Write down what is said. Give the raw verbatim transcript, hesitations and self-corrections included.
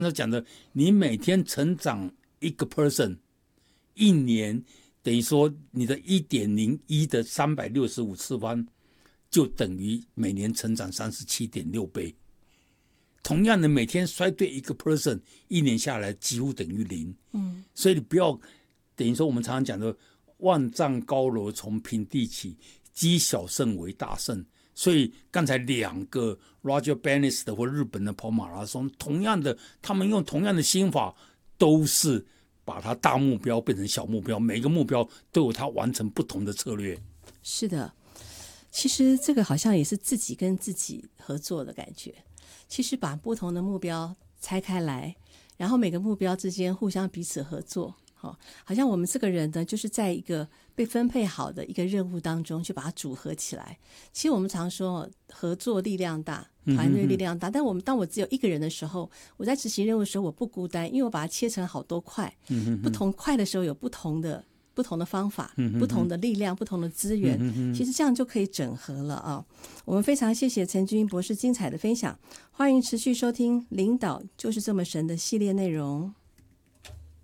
那讲的，你每天成长一个 person， 一年等于说你的 一点零一 的三百六十五次方，就等于每年成长 三十七点六 倍。同样的，每天衰退一个 person， 一年下来几乎等于零。嗯，所以你不要等于说我们常常讲的万丈高楼从平地起，积小胜为大胜。所以刚才两个 Roger Bannister 或日本的跑马拉松，同样的，他们用同样的心法，都是把它大目标变成小目标，每个目标都有它完成不同的策略。 是的，其实这个好像也是自己跟自己合作的感觉。其实把不同的目标拆开来，然后每个目标之间互相彼此合作，好，好像我们这个人呢，就是在一个被分配好的一个任务当中去把它组合起来。其实我们常说合作力量大，团队力量大，嗯、但我们当我只有一个人的时候，我在执行任务的时候我不孤单，因为我把它切成好多块，嗯、不同块的时候有不同的不同的方法、嗯、不同的力量、不同的资源、嗯、其实这样就可以整合了啊。我们非常谢谢陈君博士精彩的分享，欢迎持续收听领导就是这么神的系列内容。